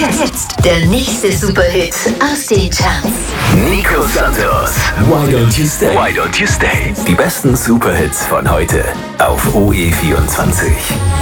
Jetzt der nächste Superhit aus den Charts. Nico Santos, Why Don't You Stay? Why Don't You Stay? Die besten Superhits von heute auf OE24.